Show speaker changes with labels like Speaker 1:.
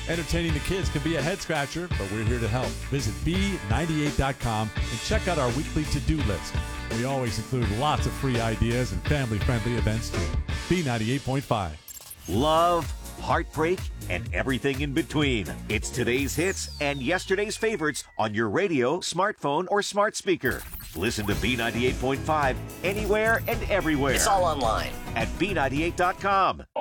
Speaker 1: Entertaining the kids can be a head-scratcher, but we're here to help. Visit B98.com and check out our weekly to-do list. We always include lots of free ideas and family-friendly events, too. B98.5.
Speaker 2: Love, heartbreak, and everything in between. It's today's hits and yesterday's favorites on your radio, smartphone, or smart speaker. Listen to B98.5 anywhere and everywhere.
Speaker 3: It's all online
Speaker 2: at B98.com.